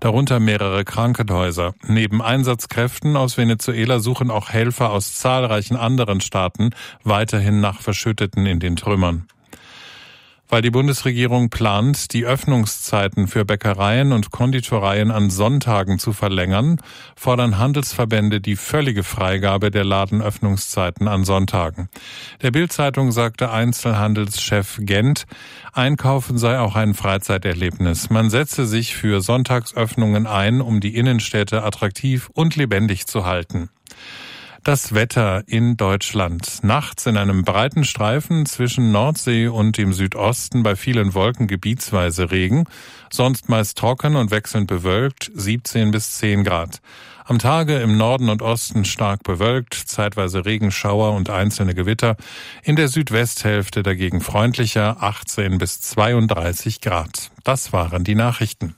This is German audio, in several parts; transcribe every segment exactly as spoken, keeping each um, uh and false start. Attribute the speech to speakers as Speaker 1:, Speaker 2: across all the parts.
Speaker 1: darunter mehrere Krankenhäuser. Neben Einsatzkräften aus Venezuela suchen auch Helfer aus zahlreichen anderen Staaten weiterhin nach Verschütteten in den Trümmern. Weil die Bundesregierung plant, die Öffnungszeiten für Bäckereien und Konditoreien an Sonntagen zu verlängern, fordern Handelsverbände die völlige Freigabe der Ladenöffnungszeiten an Sonntagen. Der Bild-Zeitung sagte Einzelhandelschef Gent, Einkaufen sei auch ein Freizeiterlebnis. Man setze sich für Sonntagsöffnungen ein, um die Innenstädte attraktiv und lebendig zu halten. Das Wetter in Deutschland. Nachts in einem breiten Streifen zwischen Nordsee und dem Südosten bei vielen Wolken gebietsweise Regen. Sonst meist trocken und wechselnd bewölkt, siebzehn bis zehn Grad. Am Tage im Norden und Osten stark bewölkt, zeitweise Regenschauer und einzelne Gewitter. In der Südwesthälfte dagegen freundlicher, achtzehn bis zweiunddreißig Grad. Das waren die Nachrichten.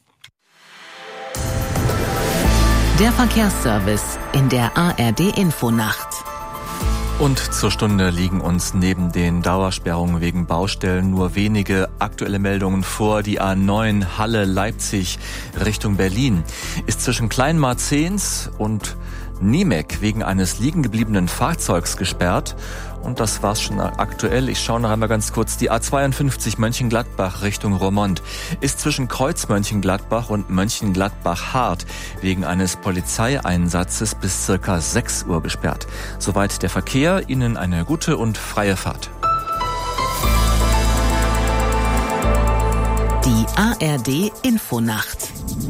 Speaker 2: Der Verkehrsservice in der A R D-Infonacht.
Speaker 3: Und zur Stunde liegen uns neben den Dauersperrungen wegen Baustellen nur wenige aktuelle Meldungen vor. Die A neun Halle-Leipzig Richtung Berlin ist zwischen Kleinmarzens und Niemek wegen eines liegengebliebenen Fahrzeugs gesperrt. Und das war's schon aktuell. Ich schaue noch einmal ganz kurz. Die A zweiundfünfzig Mönchengladbach Richtung Roermond ist zwischen Kreuz Mönchengladbach und Mönchengladbach-Hart wegen eines Polizeieinsatzes bis circa sechs Uhr gesperrt. Soweit der Verkehr. Ihnen eine gute und freie Fahrt.
Speaker 2: Die A R D-Infonacht.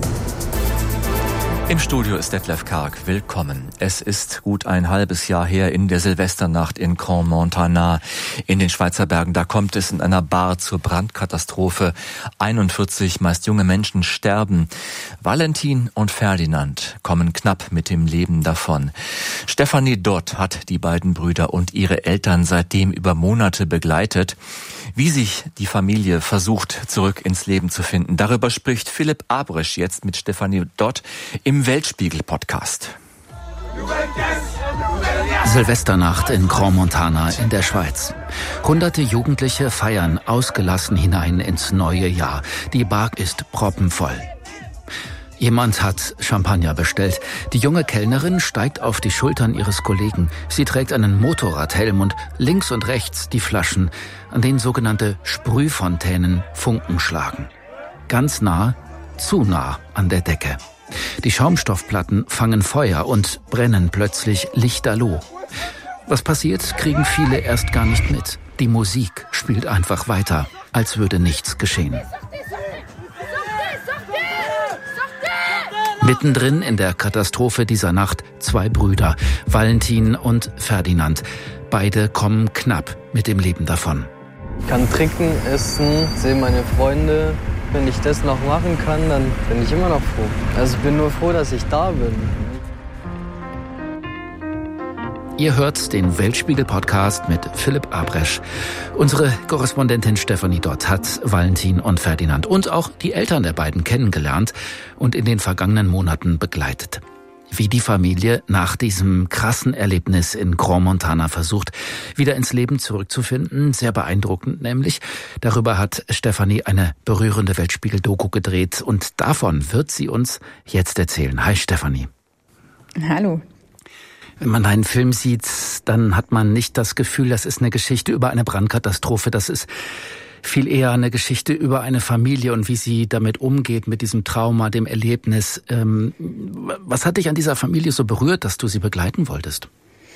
Speaker 3: Im Studio ist Detlef Karg. Willkommen. Es ist gut ein halbes Jahr her in der Silvesternacht in Crans-Montana in den Schweizer Bergen. Da kommt es in einer Bar zur Brandkatastrophe. einundvierzig meist junge Menschen sterben. Valentin und Ferdinand kommen knapp mit dem Leben davon. Stefanie Dott hat die beiden Brüder und ihre Eltern seitdem über Monate begleitet. Wie sich die Familie versucht, zurück ins Leben zu finden, darüber spricht Philipp Abrisch jetzt mit Stefanie Dott im Weltspiegel-Podcast.
Speaker 4: Silvesternacht in Crans-Montana in der Schweiz. Hunderte Jugendliche feiern ausgelassen hinein ins neue Jahr. Die Bar ist proppenvoll. Jemand hat Champagner bestellt. Die junge Kellnerin steigt auf die Schultern ihres Kollegen. Sie trägt einen Motorradhelm und links und rechts die Flaschen, an denen sogenannte Sprühfontänen Funken schlagen. Ganz nah, zu nah an der Decke. Die Schaumstoffplatten fangen Feuer und brennen plötzlich lichterloh. Was passiert, kriegen viele erst gar nicht mit. Die Musik spielt einfach weiter, als würde nichts geschehen. Mittendrin in der Katastrophe dieser Nacht zwei Brüder, Valentin und Ferdinand. Beide kommen knapp mit dem Leben davon.
Speaker 5: Ich kann trinken, essen, sehe meine Freunde. Wenn ich das noch machen kann, dann bin ich immer noch froh. Also ich bin nur froh, dass ich da bin.
Speaker 4: Ihr hört den Weltspiegel-Podcast mit Philipp Abrisch. Unsere Korrespondentin Stefanie Dott hat Valentin und Ferdinand und auch die Eltern der beiden kennengelernt und in den vergangenen Monaten begleitet. Wie die Familie nach diesem krassen Erlebnis in Crans-Montana versucht, wieder ins Leben zurückzufinden. Sehr beeindruckend nämlich. Darüber hat Stefanie eine berührende Weltspiegel-Doku gedreht und davon wird sie uns jetzt erzählen. Hi Stefanie.
Speaker 6: Hallo.
Speaker 4: Wenn man einen Film sieht, dann hat man nicht das Gefühl, das ist eine Geschichte über eine Brandkatastrophe. Das ist viel eher eine Geschichte über eine Familie und wie sie damit umgeht, mit diesem Trauma, dem Erlebnis. Ähm, was hat dich an dieser Familie so berührt, dass du sie begleiten wolltest?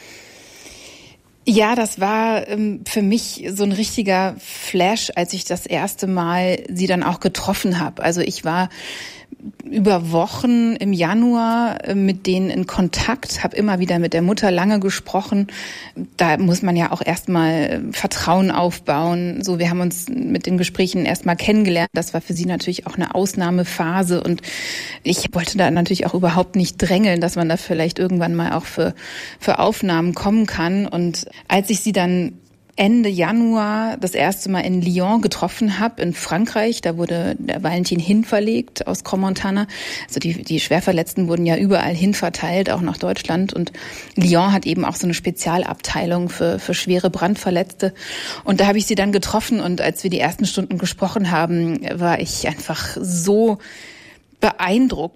Speaker 6: Ja, das war ähm, für mich so ein richtiger Flash, als ich das erste Mal sie dann auch getroffen habe. Also ich war über Wochen im Januar mit denen in Kontakt, habe immer wieder mit der Mutter lange gesprochen. Da muss man ja auch erstmal Vertrauen aufbauen. So, wir haben uns mit den Gesprächen erstmal kennengelernt. Das war für sie natürlich auch eine Ausnahmephase und ich wollte da natürlich auch überhaupt nicht drängeln, dass man da vielleicht irgendwann mal auch für für Aufnahmen kommen kann. Und als ich sie dann Ende Januar das erste Mal in Lyon getroffen habe, in Frankreich. Da wurde der Valentin hinverlegt aus Crans-Montana. Also die, die Schwerverletzten wurden ja überall hinverteilt, auch nach Deutschland. Und Lyon hat eben auch so eine Spezialabteilung für, für schwere Brandverletzte. Und da habe ich sie dann getroffen. Und als wir die ersten Stunden gesprochen haben, war ich einfach so beeindruckt